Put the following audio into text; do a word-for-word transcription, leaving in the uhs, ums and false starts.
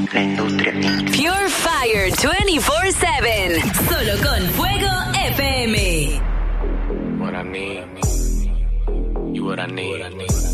La industria. Pure Fire veinticuatro siete. Solo con Fuego F M. What I need. You what I need.